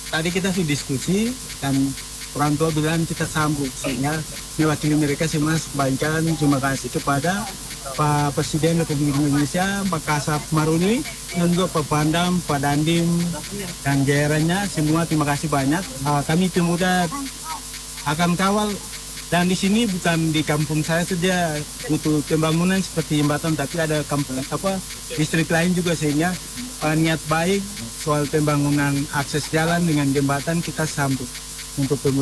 tadi kita sudah diskusi dan orang tua bilang kita sambut, sehingga mewakili mereka semua sebanyakan terima kasih kepada Pak Presiden Republik Indonesia, Pak Kasat Maruni, dan juga Pak Pandam, Pak Dandim, dan jajarannya semua terima kasih banyak. Kami pemuda akan kawal, dan di sini bukan di kampung saya saja untuk pembangunan seperti jembatan, tapi ada kampung distrik lain juga, sehingga niat baik soal pembangunan akses jalan dengan jembatan kita sambut untuk pemuda.